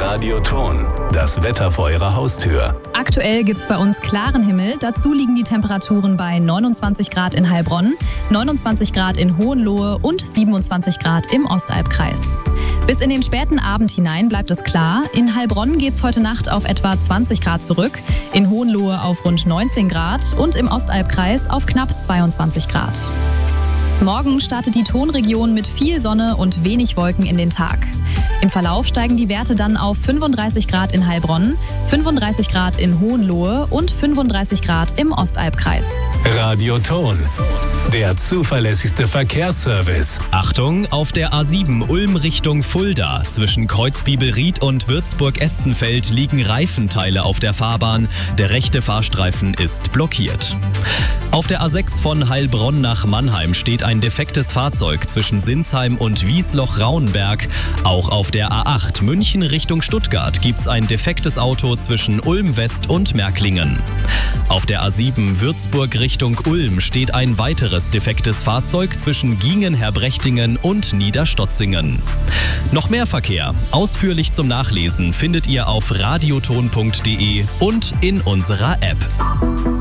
Radioton, das Wetter vor Ihrer Haustür. Aktuell gibt es bei uns klaren Himmel. Dazu liegen die Temperaturen bei 29 Grad in Heilbronn, 29 Grad in Hohenlohe und 27 Grad im Ostalbkreis. Bis in den späten Abend hinein bleibt es klar. In Heilbronn geht es heute Nacht auf etwa 20 Grad zurück, in Hohenlohe auf rund 19 Grad und im Ostalbkreis auf knapp 22 Grad. Morgen startet die Tonregion mit viel Sonne und wenig Wolken in den Tag. Im Verlauf steigen die Werte dann auf 35 Grad in Heilbronn, 35 Grad in Hohenlohe und 35 Grad im Ostalbkreis. Radioton, der zuverlässigste Verkehrsservice. Achtung, auf der A7 Ulm Richtung Fulda. Zwischen Kreuzbibelried und Würzburg-Estenfeld liegen Reifenteile auf der Fahrbahn. Der rechte Fahrstreifen ist blockiert. Auf der A6 von Heilbronn nach Mannheim steht ein defektes Fahrzeug zwischen Sinsheim und Wiesloch-Rauenberg. Auch auf der A8 München Richtung Stuttgart gibt's ein defektes Auto zwischen Ulm West und Märklingen. Auf der A7 Würzburg Richtung Ulm steht ein weiteres defektes Fahrzeug zwischen Giengen-Herbrechtingen und Niederstotzingen. Noch mehr Verkehr, ausführlich zum Nachlesen, findet ihr auf radioton.de und in unserer App.